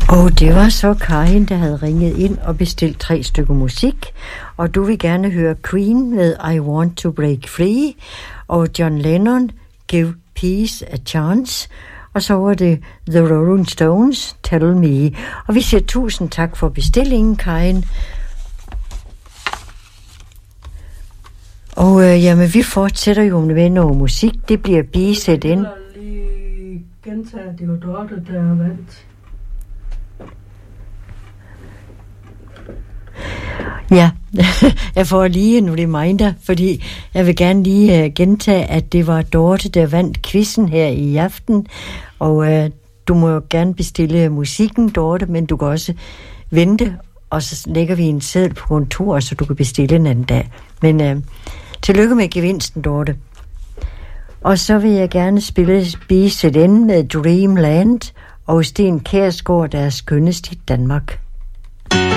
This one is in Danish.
Og det var så Karin, der havde ringet ind og bestilt 3 stykker musik. Og du vil gerne høre Queen med I Want to Break Free, og John Lennon, Give Peace a Chance. Og så var det The Rolling Stones, Tell Me. Og vi siger tusind tak for bestillingen, Karin. Og jamen, vi fortsætter jo med noget musik. Det bliver B-sæt ind. Jeg vil lige gentage, det var Dorte, der vandt. Ja, jeg får lige en reminder, fordi jeg vil gerne lige gentage, at det var Dorte, der vandt quizzen her i aften. Og du må jo gerne bestille musikken, Dorte, men du kan også vente, og så lægger vi en seddel på kontoret, så du kan bestille en anden dag. Men tillykke med gevinsten, Dorte. Og så vil jeg gerne spille BZN med Dreamland og Sten Kjærsgaard, der er skønnest i Danmark.